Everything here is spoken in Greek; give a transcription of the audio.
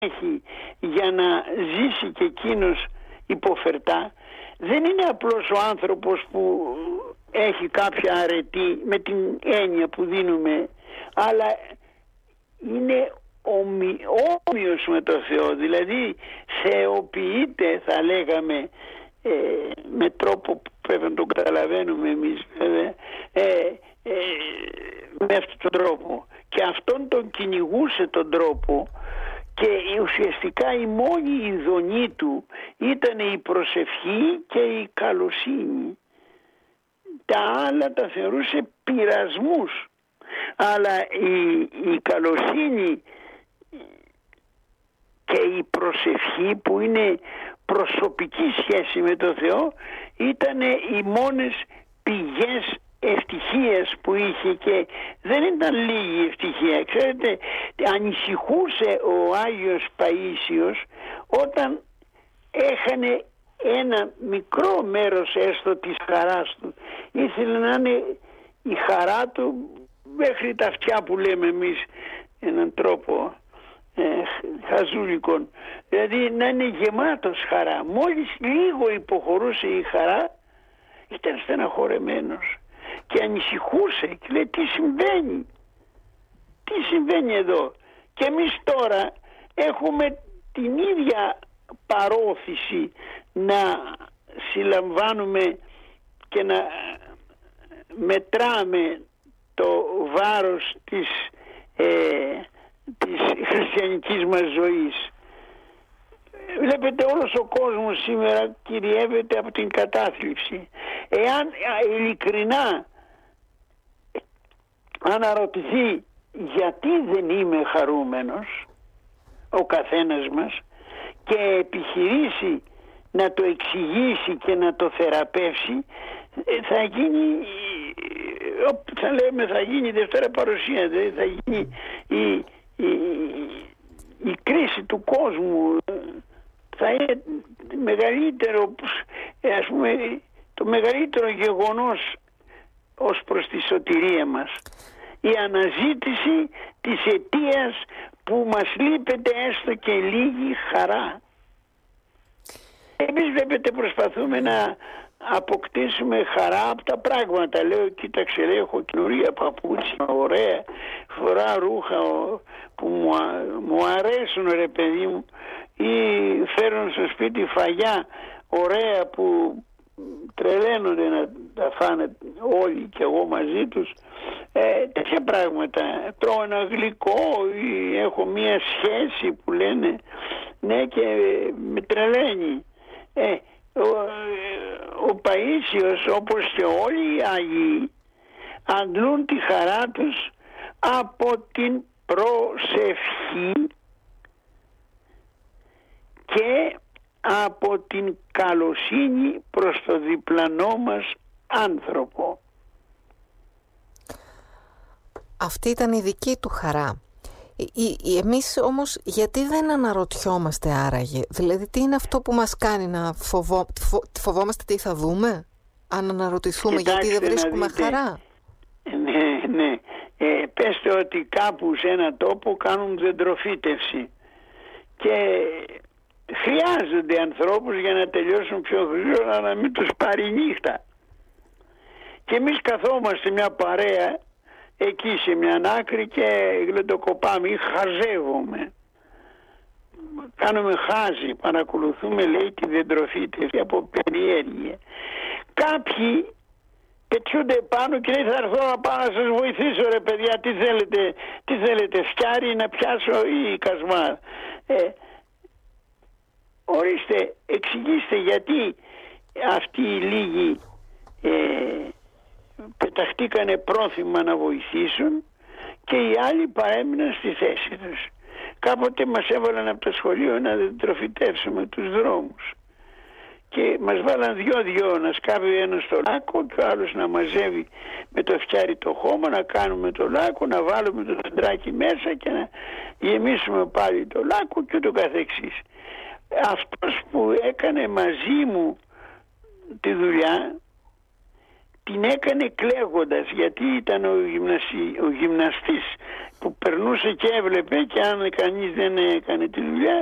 έχει για να ζήσει και εκείνος υποφερτά. Δεν είναι απλώς ο άνθρωπος που έχει κάποια αρετή με την έννοια που δίνουμε, αλλά είναι όμοιος με το Θεό, δηλαδή θεοποιείται, θα λέγαμε, με τρόπο που πρέπει να το καταλαβαίνουμε εμείς βέβαια, με αυτόν τον τρόπο, και αυτόν τον κυνηγούσε τον τρόπο, και ουσιαστικά η μόνη ειδονή του ήταν η προσευχή και η καλοσύνη. Τα άλλα τα θεωρούσε πειρασμούς, αλλά η καλοσύνη και η προσευχή, που είναι προσωπική σχέση με το Θεό, ήταν οι μόνες πηγές ευτυχίας που είχε, και δεν ήταν λίγη ευτυχία. Ξέρετε, ανησυχούσε ο Άγιος Παΐσιος όταν έχανε ένα μικρό μέρος έστω της χαράς του. Ήθελε να είναι η χαρά του μέχρι τα αυτιά, που λέμε εμείς έναν τρόπο χαζούλικον, δηλαδή να είναι γεμάτος χαρά. Μόλις λίγο υποχωρούσε η χαρά, ήταν στεναχωρεμένος και ανησυχούσε και λέει, τι συμβαίνει εδώ? Και εμείς τώρα έχουμε την ίδια παρόθηση να συλλαμβάνουμε και να μετράμε το βάρος της χριστιανικής μας ζωής. Βλέπετε, όλος ο κόσμος σήμερα κυριεύεται από την κατάθλιψη. Εάν ειλικρινά αναρωτηθεί γιατί δεν είμαι χαρούμενος ο καθένας μας, και επιχειρήσει να το εξηγήσει και να το θεραπεύσει, θα γίνει, θα γίνει Δευτέρα Παρουσία, δηλαδή θα γίνει η κρίση του κόσμου, θα είναι μεγαλύτερο, ας πούμε, το μεγαλύτερο γεγονός ως προς τη σωτηρία μας, η αναζήτηση της αιτίας που μας λείπεται έστω και λίγη χαρά. Εμείς βλέπετε προσπαθούμε να αποκτήσουμε χαρά από τα πράγματα. Λέω, κοίταξε, έχω καινούρια παπούτσια, ωραία, φορά ρούχα που μου αρέσουν, ρε παιδί μου, ή φέρνουν στο σπίτι φαγιά ωραία που τρελαίνονται να τα φάνε όλοι και εγώ μαζί τους, τέτοια πράγματα. Τρώω ένα γλυκό ή έχω μία σχέση που λένε, ναι, και με τρελαίνει. Ο Παΐσιος, όπως και όλοι οι Άγιοι, αντλούν τη χαρά τους από την προσευχή και από την καλοσύνη προς το διπλανό μας άνθρωπο. Αυτή ήταν η δική του χαρά. Εμείς όμως γιατί δεν αναρωτιόμαστε άραγε? Δηλαδή τι είναι αυτό που μας κάνει να φοβόμαστε τι θα δούμε? Αν αναρωτηθούμε, γιατί δεν βρίσκουμε χαρά? Ναι. Πέστε ότι κάπου σε ένα τόπο κάνουν δεντροφύτευση και χρειάζονται ανθρώπους για να τελειώσουν πιο γρήγορα, να μην τους πάρει νύχτα. Και εμείς καθόμαστε μια παρέα εκεί σε μια άκρη και γλεντοκοπάμε ή χαζεύουμε. Κάνουμε χάζι, παρακολουθούμε, λέει, τη δεντροφύτευση από περιέργεια. Κάποιοι πετιούνται πάνω και λέει, θα έρθω να πάω να σας βοηθήσω, ρε παιδιά, τι θέλετε, φτιάρι να πιάσω ή κασμά? Ορίστε, εξηγήστε γιατί αυτοί οι λίγοι πεταχτήκανε πρόθυμα να βοηθήσουν και οι άλλοι παρέμειναν στη θέση τους. Κάποτε μας έβαλαν από το σχολείο να δεντροφυτεύσουμε τους δρόμους και μας βάλαν δυο να σκάβει ένας στο λάκκο και ο άλλος να μαζεύει με το φτιάρι το χώμα, να κάνουμε το λάκκο, να βάλουμε το δεντράκι μέσα και να γεμίσουμε πάλι το λάκκο και το καθεξής. Αυτός που έκανε μαζί μου τη δουλειά την έκανε κλαίγοντας, γιατί ήταν ο γυμναστής που περνούσε και έβλεπε, και αν κανείς δεν έκανε τη δουλειά